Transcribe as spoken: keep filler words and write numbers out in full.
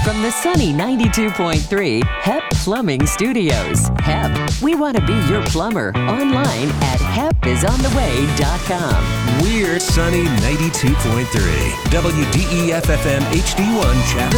From the sunny ninety-two point three H E P Plumbing Studios. H E P, we want to be your plumber. Online at hep is on the way dot com. We're Sunny ninety-two point three. W D E F F M H D one Chatham.